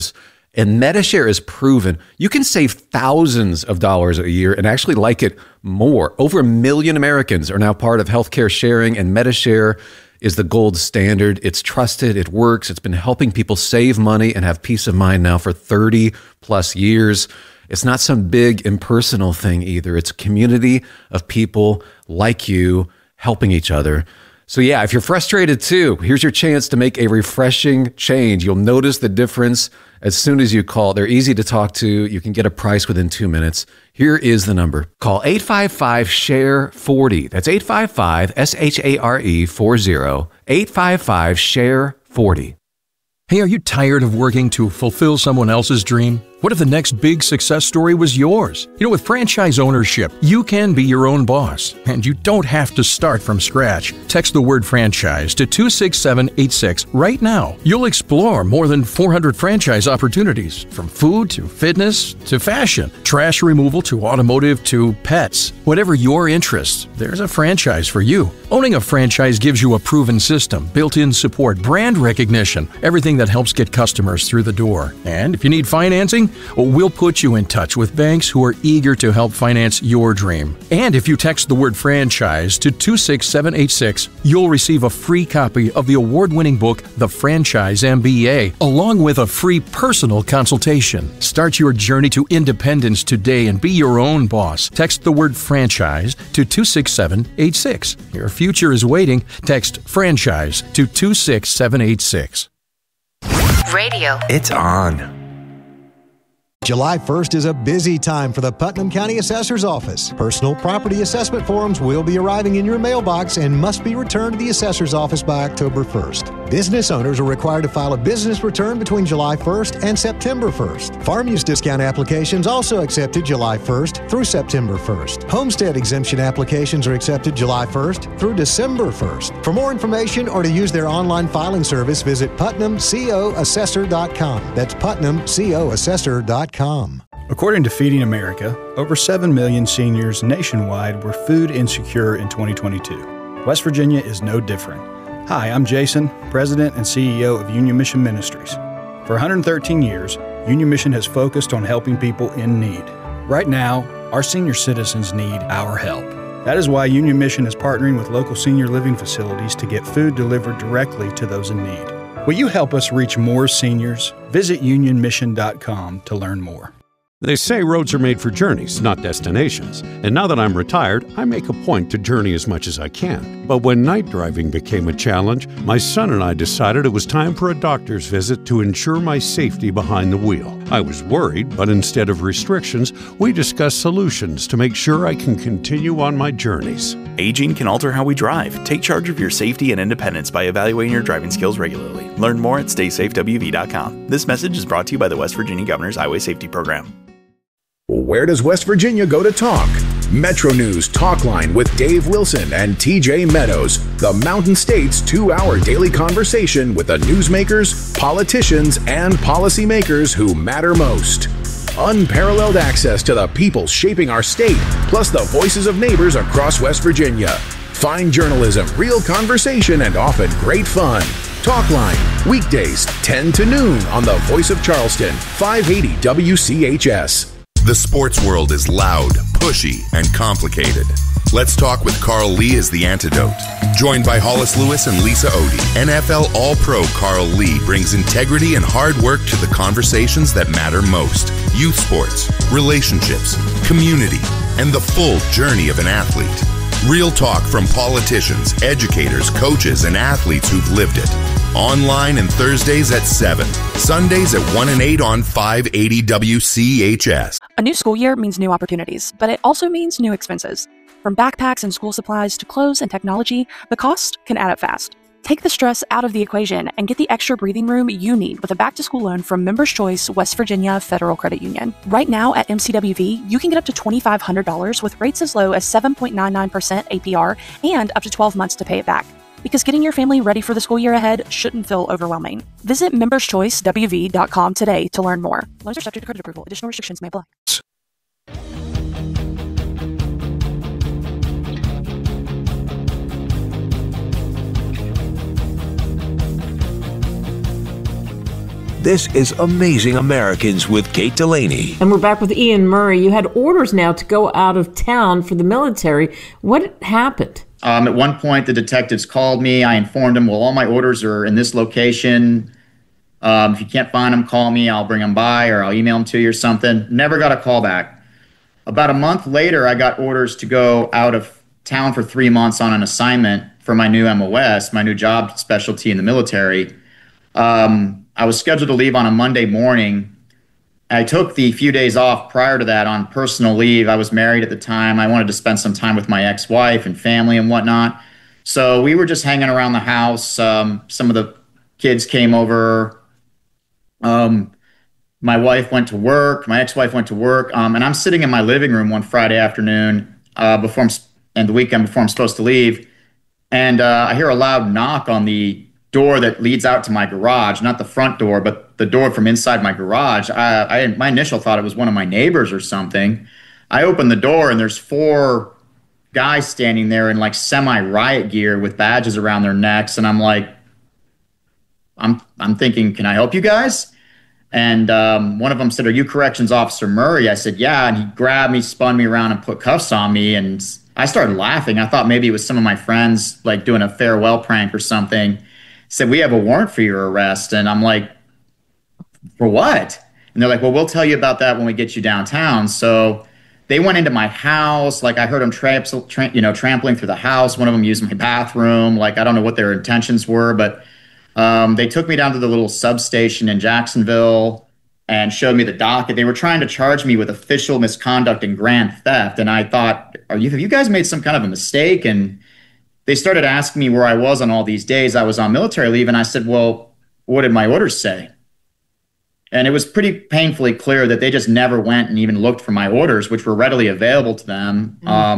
And Medi-Share is proven you can save thousands of dollars a year and actually like it more. Over 1 million Americans are now part of healthcare sharing, and Medi-Share is the gold standard. It's trusted, it works, it's been helping people save money and have peace of mind now for 30 plus years. It's not some big impersonal thing either. It's a community of people like you helping each other. So yeah, if you're frustrated too, here's your chance to make a refreshing change. You'll notice the difference as soon as you call. They're easy to talk to. You can get a price within 2 minutes. Here is the number. Call 855-SHARE-40. That's 855-SHARE-40. 855-SHARE-40. Hey, are you tired of working to fulfill someone else's dream? What if the next big success story was yours? You know, with franchise ownership, you can be your own boss, and you don't have to start from scratch. Text the word franchise to 26786 right now. You'll explore more than 400 franchise opportunities, from food to fitness to fashion, trash removal to automotive to pets. Whatever your interests, there's a franchise for you. Owning a franchise gives you a proven system, built-in support, brand recognition, everything that helps get customers through the door. And if you need financing, we'll put you in touch with banks who are eager to help finance your dream. And if you text the word franchise to 26786, you'll receive a free copy of the award-winning book, The Franchise MBA, along with a free personal consultation. Start your journey to independence today and be your own boss. Text the word franchise to 26786. Your future is waiting. Text franchise to 26786. Radio. It's on. July 1st is a busy time for the Putnam County Assessor's Office. Personal property assessment forms will be arriving in your mailbox and must be returned to the Assessor's Office by October 1st. Business owners are required to file a business return between July 1st and September 1st. Farm use discount applications also accepted July 1st through September 1st. Homestead exemption applications are accepted July 1st through December 1st. For more information or to use their online filing service, visit PutnamCOAssessor.com. That's PutnamCOAssessor.com. According to Feeding America, over 7 million seniors nationwide were food insecure in 2022. West Virginia is no different. Hi, I'm Jason, President and CEO of Union Mission Ministries. For 113 years, Union Mission has focused on helping people in need. Right now, our senior citizens need our help. That is why Union Mission is partnering with local senior living facilities to get food delivered directly to those in need. Will you help us reach more seniors? Visit unionmission.com to learn more. They say roads are made for journeys, not destinations. And now that I'm retired, I make a point to journey as much as I can. But when night driving became a challenge, my son and I decided it was time for a doctor's visit to ensure my safety behind the wheel. I was worried, but instead of restrictions, we discussed solutions to make sure I can continue on my journeys. Aging can alter how we drive. Take charge of your safety and independence by evaluating your driving skills regularly. Learn more at StaySafeWV.com. This message is brought to you by the West Virginia Governor's Highway Safety Program. Where does West Virginia go to talk? Metro News Talk Line with Dave Wilson and TJ Meadows, the Mountain State's 2-hour daily conversation with the newsmakers, politicians, and policymakers who matter most. Unparalleled access to the people shaping our state, plus the voices of neighbors across West Virginia. Fine journalism, real conversation, and often great fun. Talk Line, weekdays 10 to noon on the Voice of Charleston, 580 WCHS. The sports world is loud, pushy, and complicated. Let's Talk with Carl Lee is the antidote. Joined by Hollis Lewis and Lisa Odie, NFL All-Pro Carl Lee brings integrity and hard work to the conversations that matter most. Youth sports, relationships, community, and the full journey of an athlete. Real talk from politicians, educators, coaches, and athletes who've lived it. Online and Thursdays at 7. Sundays at 1 and 8 on 580 WCHS. A new school year means new opportunities, but it also means new expenses. From backpacks and school supplies to clothes and technology, the cost can add up fast. Take the stress out of the equation and get the extra breathing room you need with a back-to-school loan from Members Choice West Virginia Federal Credit Union. Right now at MCWV, you can get up to $2,500 with rates as low as 7.99% APR and up to 12 months to pay it back. Because getting your family ready for the school year ahead shouldn't feel overwhelming. Visit memberschoicewv.com today to learn more. Loans are subject to credit approval. Additional restrictions may apply. This is Amazing Americans with Kate Delaney. And we're back with Ian Murray. You had orders now to go out of town for the military. What happened? At one point, the detectives called me. I informed them, well, all my orders are in this location. If you can't find them, call me. I'll bring them by or I'll email them to you or something. Never got a call back. About a month later, I got orders to go out of town for 3 months on an assignment for my new MOS, my new job specialty in the military. I was scheduled to leave on a Monday morning. I took the few days off prior to that on personal leave. I was married at the time. I wanted to spend some time with my ex-wife and family and whatnot. So we were just hanging around the house. Some of the kids came over. My wife went to work. My ex-wife went to work. And I'm sitting in my living room one Friday afternoon and the weekend before I'm supposed to leave. And I hear a loud knock on the door that leads out to my garage, not the front door, but the door from inside my garage. My initial thought it was one of my neighbors or something. I open the door and there's 4 guys standing there in like semi-riot gear with badges around their necks. And I'm like, I'm thinking, can I help you guys? And one of them said, are you Corrections Officer Murray? I said, yeah. And he grabbed me, spun me around and put cuffs on me. And I started laughing. I thought maybe it was some of my friends like doing a farewell prank or something. Said, we have a warrant for your arrest. And I'm like, for what? And they're like, well, we'll tell you about that when we get you downtown. So they went into my house. Like I heard them trampling through the house. One of them used my bathroom. Like, I don't know what their intentions were, but they took me down to the little substation in Jacksonville and showed me the docket. They were trying to charge me with official misconduct and grand theft. And I thought, have you guys made some kind of a mistake? And they started asking me where I was on all these days. I was on military leave, and I said, well, what did my orders say? And it was pretty painfully clear that they just never went and even looked for my orders, which were readily available to them.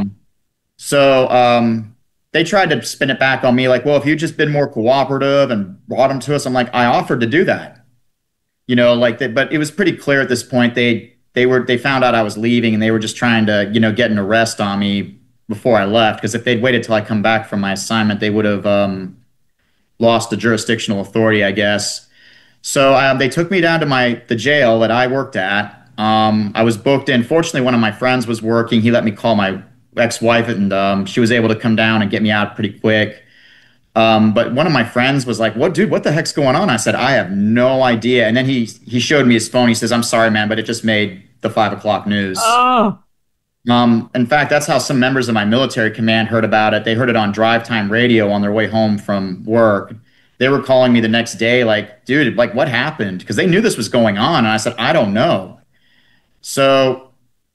So they tried to spin it back on me like, well, if you'd just been more cooperative and brought them to us. I'm like, I offered to do that. But it was pretty clear at this point. They found out I was leaving, and they were just trying to, get an arrest on me before I left, because if they'd waited till I come back from my assignment, they would have lost the jurisdictional authority, I guess. So they took me down to the jail that I worked at. I was booked in. Fortunately, one of my friends was working. He let me call my ex-wife, and she was able to come down and get me out pretty quick. But one of my friends was like, what the heck's going on? I said, I have no idea. And then he showed me his phone. He says, I'm sorry, man, but it just made the 5 o'clock news. Oh. In fact, that's how some members of my military command heard about it. They heard it on drive time radio on their way home from work. They were calling me the next day like, dude, like what happened? Because they knew this was going on. And I said, I don't know. So,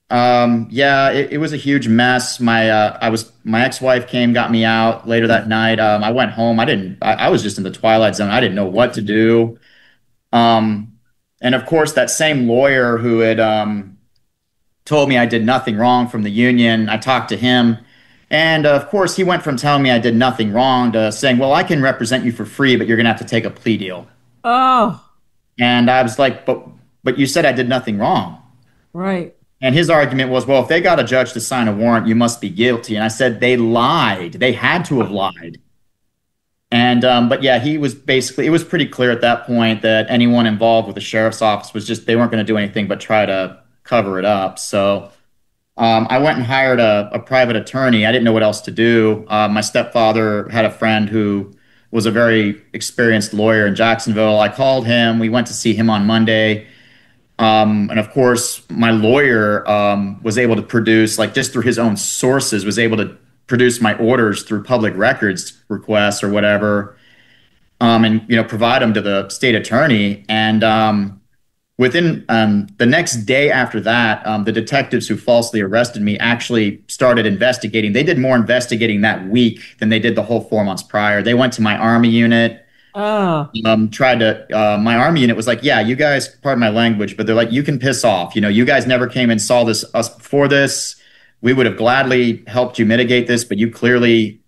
it was a huge mess. My ex-wife came, got me out later that night. I went home. I was just in the twilight zone. I didn't know what to do. And of course, that same lawyer who had, told me I did nothing wrong from the union. I talked to him. And of course, he went from telling me I did nothing wrong to saying, well, I can represent you for free, but you're going to have to take a plea deal. Oh. And I was like, but you said I did nothing wrong. Right. And his argument was, well, if they got a judge to sign a warrant, you must be guilty. And I said, they lied. They had to have lied. And, but yeah, it was pretty clear at that point that anyone involved with the sheriff's office they weren't going to do anything but try to cover it up. So I went and hired a private attorney. I didn't know what else to do. My stepfather had a friend who was a very experienced lawyer in Jacksonville. I called him. We went to see him on Monday. And of course, my lawyer was able to produce, like just through his own sources, was able to produce my orders through public records requests or whatever, and provide them to the state attorney. And within the next day after that, the detectives who falsely arrested me actually started investigating. They did more investigating that week than they did the whole 4 months prior. They went to my Army unit. Oh. My Army unit was like, yeah, you guys, pardon my language, but they're like, you can piss off. You guys never came and saw us before this. We would have gladly helped you mitigate this, but you clearly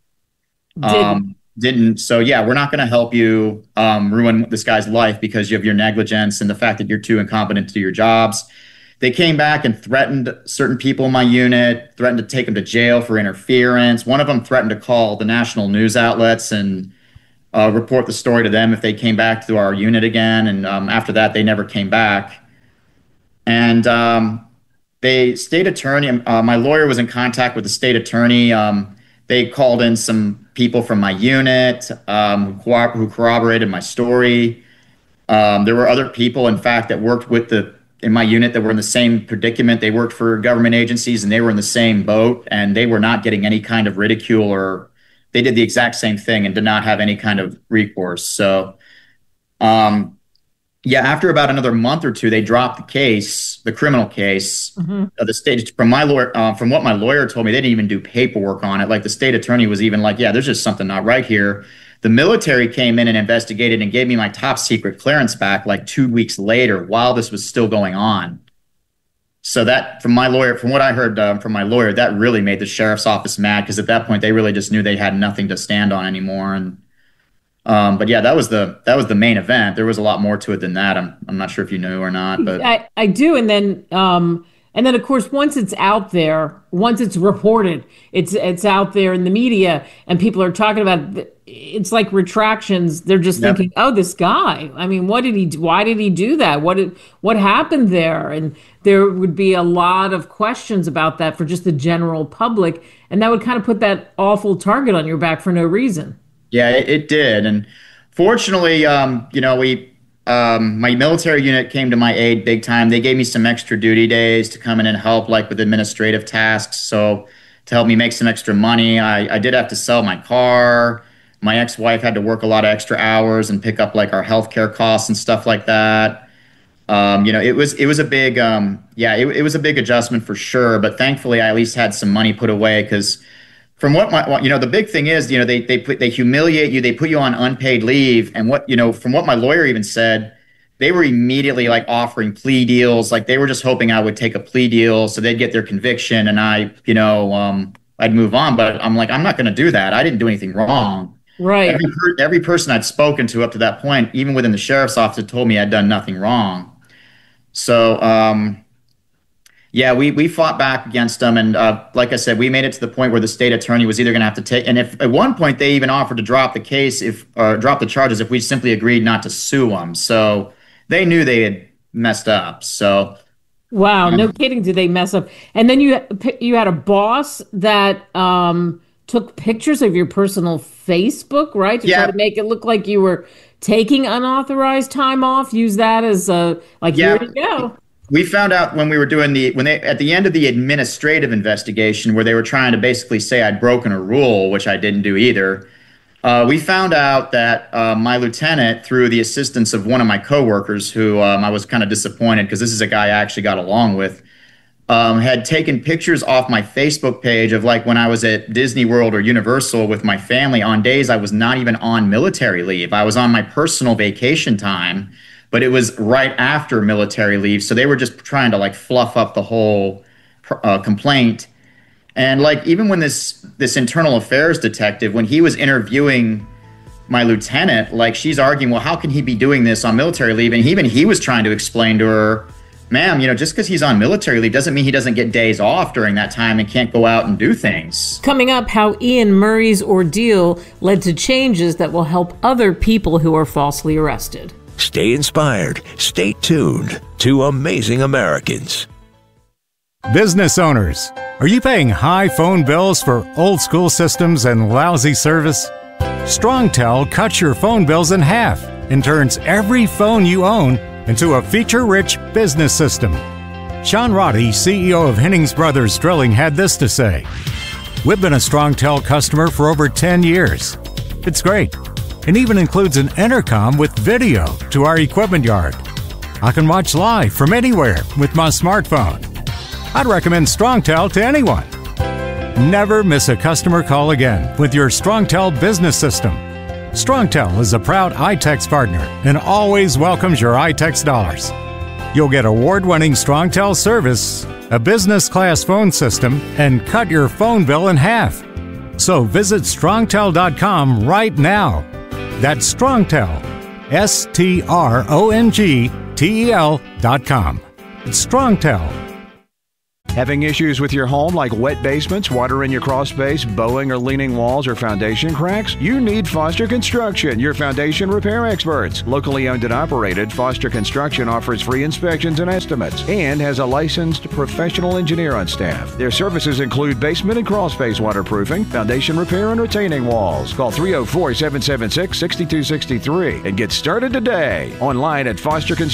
didn't. So yeah, we're not going to help you ruin this guy's life because of your negligence and the fact that you're too incompetent to do your jobs. They came back and threatened certain people in my unit, threatened to take them to jail for interference. One of them threatened to call the national news outlets and report the story to them if they came back to our unit again. And after that, they never came back. And the state attorney, my lawyer was in contact with the state attorney. They called in some people from my unit who corroborated my story. There were other people, in fact, that worked in my unit that were in the same predicament. They worked for government agencies, and they were in the same boat, and they were not getting any kind of ridicule, or they did the exact same thing and did not have any kind of recourse. So, after about another month or two, they dropped the case, the criminal case. The state, from my lawyer, from what my lawyer told me, they didn't even do paperwork on it. Like, the state attorney was even like, yeah, there's just something not right here. The military came in and investigated and gave me my top secret clearance back like 2 weeks later while this was still going on. So that, from what I heard from my lawyer, that really made the sheriff's office mad, because at that point they really just knew they had nothing to stand on anymore. And but yeah, that was the main event. There was a lot more to it than that. I'm not sure if you knew or not, but I do. And then of course, once it's out there, once it's reported, it's out there in the media, and people are talking about it. It's like retractions. They're just thinking, oh, this guy, I mean, why did he do that? What happened there? And there would be a lot of questions about that for just the general public. And that would kind of put that awful target on your back for no reason. Yeah, it did. And fortunately, my military unit came to my aid big time. They gave me some extra duty days to come in and help, like with administrative tasks. So to help me make some extra money, I did have to sell my car. My ex-wife had to work a lot of extra hours and pick up like our healthcare costs and stuff like that. It was a big, it was a big adjustment for sure. But thankfully, I at least had some money put away, because from the big thing is, they humiliate you, they put you on unpaid leave, and from what my lawyer even said, they were immediately like offering plea deals. Like, they were just hoping I would take a plea deal so they'd get their conviction and I'd move on. But I'm like, I'm not going to do that. I didn't do anything wrong. Right. Every person I'd spoken to up to that point, even within the sheriff's office, had told me I'd done nothing wrong. So, we fought back against them. And like I said, we made it to the point where the state attorney was either going to have to take, and if at one point they even offered to drop the case, drop the charges, if we simply agreed not to sue them. So they knew they had messed up. So. Wow. No kidding. Did they mess up? And then you had a boss that took pictures of your personal Facebook, right? To try to make it look like you were taking unauthorized time off. Use that as here you go. We found out when we were doing at the end of the administrative investigation, where they were trying to basically say I'd broken a rule, which I didn't do either. We found out that my lieutenant, through the assistance of one of my coworkers, who I was kind of disappointed, because this is a guy I actually got along with, had taken pictures off my Facebook page of like when I was at Disney World or Universal with my family on days I was not even on military leave. I was on my personal vacation time, but it was right after military leave. So they were just trying to like fluff up the whole complaint. And like, even when this internal affairs detective, when he was interviewing my lieutenant, like, she's arguing, well, how can he be doing this on military leave? And even he was trying to explain to her, ma'am, just because he's on military leave doesn't mean he doesn't get days off during that time and can't go out and do things. Coming up, how Ian Murray's ordeal led to changes that will help other people who are falsely arrested. Stay inspired. Stay tuned to Amazing Americans. Business owners, are you paying high phone bills for old school systems and lousy service? StrongTel cuts your phone bills in half and turns every phone you own into a feature-rich business system. Sean Roddy, CEO of Hennings Brothers Drilling, had this to say: "We've been a StrongTel customer for over 10 years. It's great. It even includes an intercom with video to our equipment yard. I can watch live from anywhere with my smartphone. I'd recommend StrongTel to anyone. Never miss a customer call again with your StrongTel business system. StrongTel is a proud iTex partner and always welcomes your iTex dollars. You'll get award-winning StrongTel service, a business-class phone system, and cut your phone bill in half. So visit StrongTel.com right now. That's StrongTel, StrongTel.com. It's StrongTel. Having issues with your home like wet basements, water in your crawl space, bowing or leaning walls, or foundation cracks? You need Foster Construction, your foundation repair experts. Locally owned and operated, Foster Construction offers free inspections and estimates and has a licensed professional engineer on staff. Their services include basement and crawl space waterproofing, foundation repair, and retaining walls. Call 304-776-6263 and get started today. Online at Foster Construction.